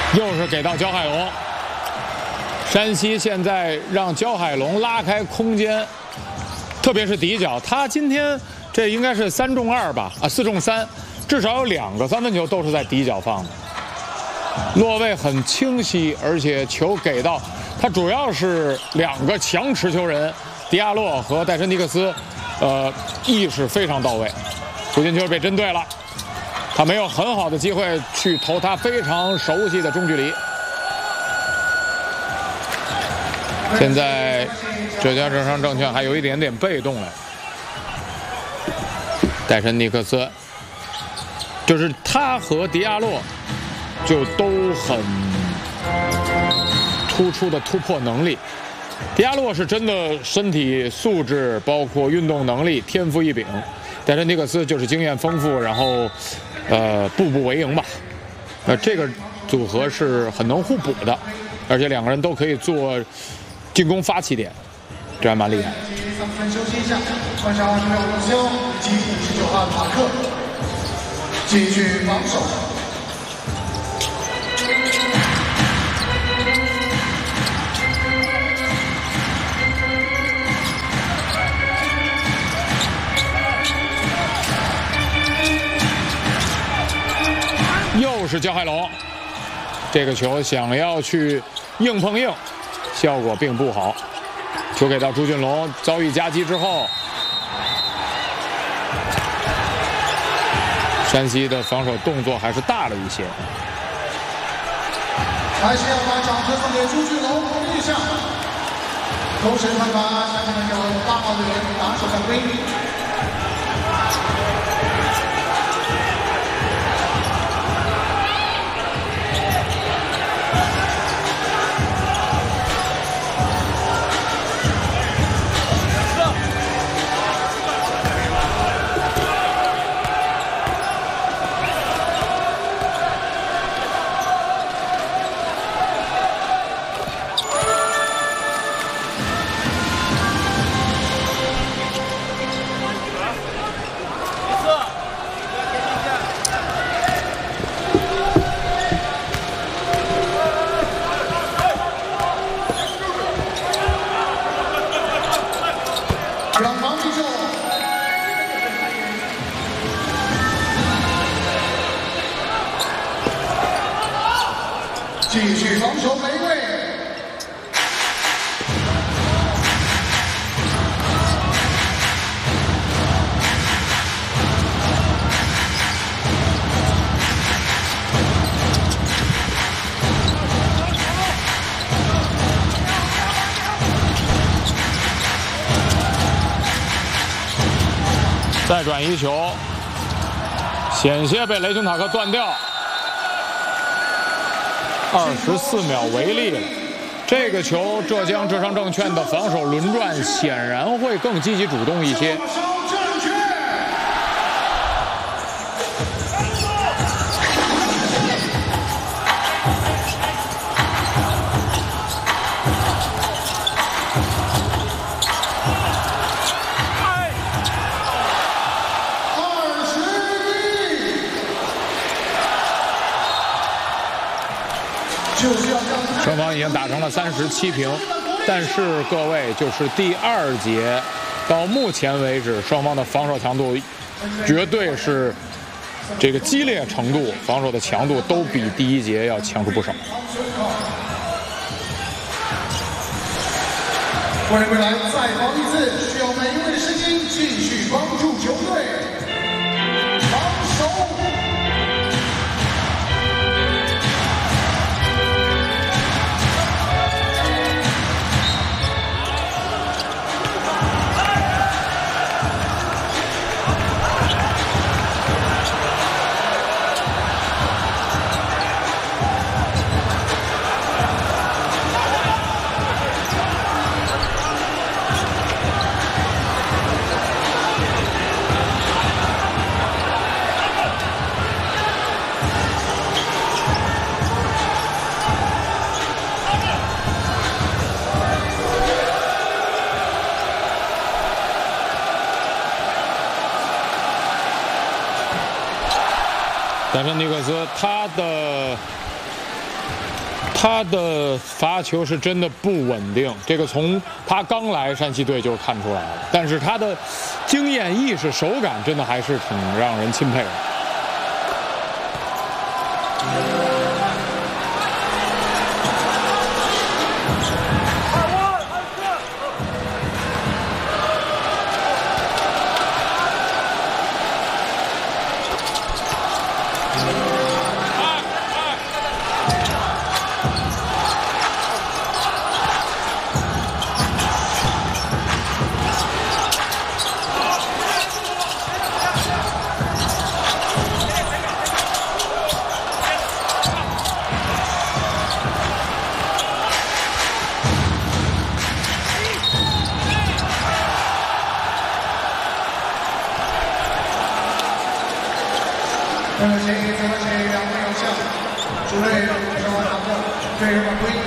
又是给到焦海龙。山西现在让焦海龙拉开空间，特别是底角，他今天这应该是3中2吧？啊，4中3，至少有2个3分球都是在底角放的，落位很清晰，而且球给到他主要是2个强持球人迪亚洛和戴森尼克斯，意识非常到位。出界球被针对了，他没有很好的机会去投他非常熟悉的中距离。现在浙江政商证券还有一点点被动了。戴森尼克斯，就是他和迪亚洛就都很突出的突破能力。迪亚洛是真的身体素质，包括运动能力天赋异禀。戴森尼克斯就是经验丰富，然后步步为营吧。这个组合是很能互补的，而且2个人都可以做进攻发起点，这还蛮厉害。 3分休息一下，换上26号龙霄以及59号马克，继续防守。 又是焦海龙，这个球想要去硬碰硬，效果并不好。球给到朱俊龙，遭遇夹击之后，山西的防守动作还是大了一些。 还是要把掌声送给朱俊龙鼓励一下。同时判罚下面有8号队员打手犯规。继续防守玫瑰。 再转移球，险些被雷雄塔克断掉。24秒为例了，这个球浙江浙商证券的防守轮转显然会更积极主动一些。双方已经打成了37平，但是各位，就是第2节到目前为止，双方的防守强度绝对是这个激烈程度、防守的强度都比第1节要强出不少。 欢迎回来，再防一次，需要每一位的声音继续帮助球队防守。戴森尼克斯他的他的罚球是真的不稳定，这个从他刚来山西队就看出来了。但是他的经验意识、手感真的还是挺让人钦佩的。 前一次的两位有效，主队手上的对日本队。